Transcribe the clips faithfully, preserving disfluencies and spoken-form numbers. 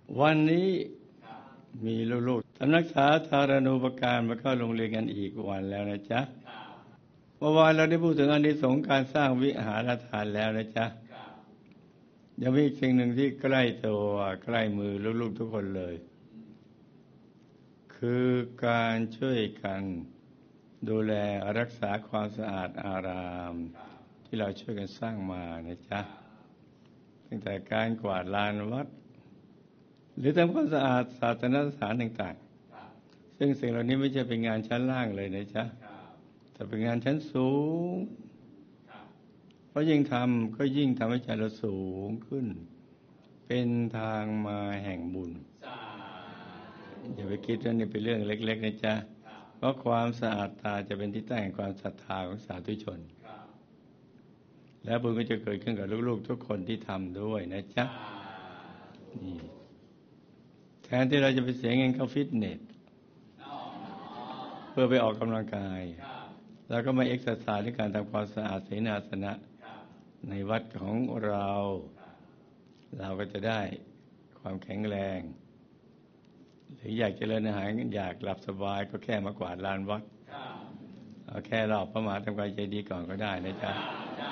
วันนี้มีลูกๆสำนักสาธารณูปการมาเข้าโรงเรียนกันอีกวันแล้วนะจ๊ะเมื่อวานเราได้พูดถึงอานิสงส์การสร้างวิหารทานแล้วนะจ๊ะยังมีอีกสิ่งหนึ่งที่ใกล้ตัวใกล้มือลูกๆทุกคนเลยคือการช่วยกันดูแลรักษาความสะอาดอารามที่เราช่วยกันสร้างมานะจ๊ะตั้งแต่การกวาดลานวัดหรือทำความสะอาดศาสนสถานต่างๆซึ่งสิ่งเหล่านี้ไม่ใช่เป็นงานชั้นล่างเลยนะจ๊ะแต่เป็นงานชั้นสูงเพราะยิ่งทำก็ยิ่งทำให้ใจเราสูงขึ้นเป็นทางมาแห่งบุญอย่าไปคิดว่านี่เป็นเรื่องเล็กๆนะจ๊ะเพราะความสะอาดตาจะเป็นที่ตั้งแห่งความศรัทธาของสาธุชนและบุญก็จะเกิดขึ้นกับลูกๆทุกคนที่ทำด้วยนะจ๊ะนี่แทนที่เราจะไปเสียเงินเข้าฟิตเนสเพื่อไปออกกำลังกายแล้วก็มาเอ็กซ์ไซส์ในการทำความสะอาดเสนาสนะในวัดของเราเราก็จะได้ความแข็งแรงหรืออยากเจริญอาหารอยากหลับสบายก็แค่มากวาดลานวัดเอาแค่รอบพระมหาธรรมกายใจดีก่อนก็ได้นะจ๊ะ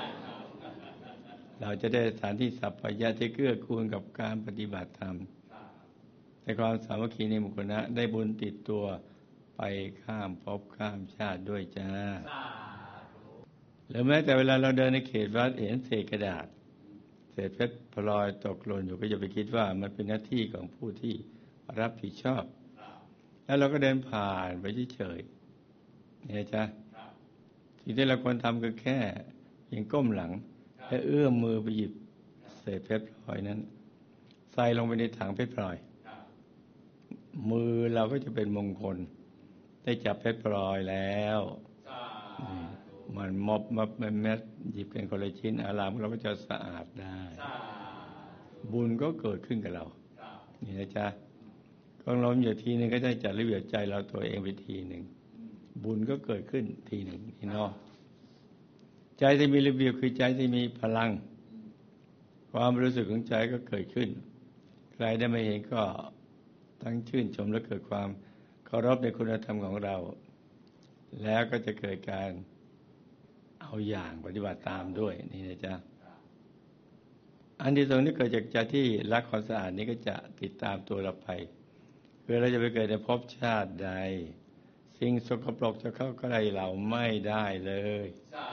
เราจะได้สถานที่สัพพยะที่เกื้อกูลกับการปฏิบัติธรรมในความสามัคคีในหมู่คณะได้บุญติดตัวไปข้ามภพข้ามชาติด้วยจ้าหรือแม้แต่เวลาเราเดินในเขตวัดเห็นเศษกระดาษเศษเพชรพลอยตกหล่นอยู่ก็อย่าไปคิดว่ามันเป็นหน้าที่ของผู้ที่รับผิดชอบแล้วเราก็เดินผ่านไปเฉยๆเนี่ยจ้ะสิ่งที่เราควรทำก็แค่เพียงก้มหลังและเอื้อมมือไปหยิบเศษเพชรพลอยนั้นใส่ลงไปในถังเพชรพลอยมือเราก็จะเป็นมงคลได้จับเพชรพลอยแล้วมันมอบมาเป็นเม็ดหยิบกันคนละชิ้นอารามเราก็จะสะอาดได้บุญก็เกิดขึ้นกับเรานี่นะจ๊ะกองล้มอยู่ทีนึงก็จะจัดระเบียบใจเราตัวเองไปทีหนึ่งบุญก็เกิดขึ้นทีหนึ่งนี่เนาะใจที่มีระเบียบคือใจที่มีพลังความรู้สึกของใจก็เกิดขึ้นใครได้มาเห็นก็ทั้งชื่นชมและเกิดความเคารพในคุณธรรมของเราแล้วก็จะเกิดการเอาอย่างปฏิบัติตามด้วยนี่นะจ๊ะอันที่สองนี้เกิดจากใจที่รักความสะอาดนี้ก็จะติดตามตัวเราไปคือเราจะไปเกิดในภพชาติใดสิ่งสกปรกจะเข้าใกล้เราไม่ได้เลย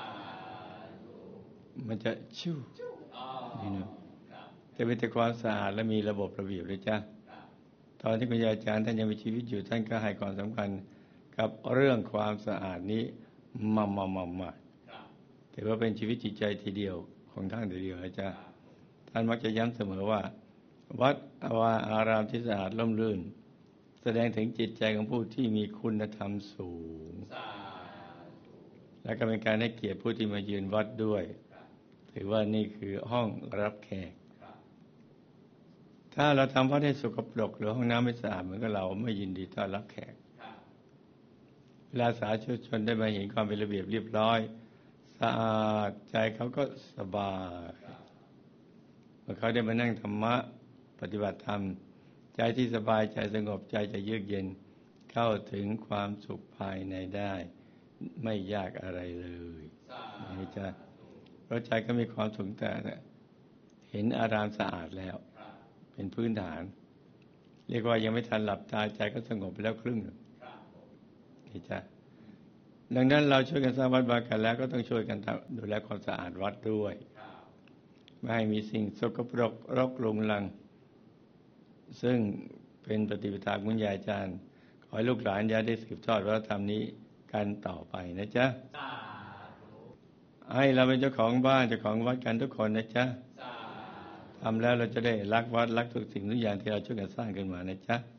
มันจะชิ่วนี่นะแต่เป็นแต่ความสะอาดและมีระบบระเบียบเลยจ้ะตอนที่คุณยายอาจารย์ท่านยังมีชีวิตอยู่ท่านก็ให้ความสำคัญกับเรื่องความสะอาดนี้มามามามาถือว่าเป็นชีวิตจิตใจทีเดียวของท่านทีเดียวนะจ๊ะท่านมักจะย้ำเสมอว่าวัดวาอารามที่สะอาดร่มรื่นแสดงถึงจิตใจของผู้ที่มีคุณธรรมสูงและก็เป็นการให้เกียรติผู้ที่มายืนวัดด้วยถือว่านี่คือห้องรับแขกถ้าเราทำวัดให้สกปรกหรือห้องน้ำไม่สะอาดเหมือนกับเราไม่ยินดีต้อนรับแขกเวลาสาธุชนได้มาเห็นความเป็นระเบียบเรียบร้อยสะอาดใจเขาก็สบายเมื่อเขาได้มานั่งธรรมะปฏิบัติธรรมใจที่สบายใจสงบใจจะเยือกเย็นเข้าถึงความสุขภายในได้ไม่ยากอะไรเลยนี่จ้ะเพราะใจก็มีความสุขแต่เห็นอารามสะอาดแล้วเป็นพื้นฐานเรียกว่ายังไม่ทันหลับตาใจก็สงบไปแล้วครึ่งนี่จ้ะดังนั้นเราช่วยกันสร้างวัดวากันแล้วก็ต้องช่วยกันดูแลความสะอาดวัดด้วยไม่ให้มีสิ่งสกปรกรกรุงรังซึ่งเป็นปฏิปทาของยายอาจารย์ขอให้ลูกหลานอย่าได้สืบทอดวัฒนธรรมนี้กันต่อไปนะจ๊ะให้เราเป็นเจ้าของบ้านเจ้าของวัดกันทุกคนนะจ๊ะทำแล้วเราจะได้รักวัดรักทุกสิ่งทุกอย่างที่เราช่วยกันสร้างขึ้นมานะจ๊ะ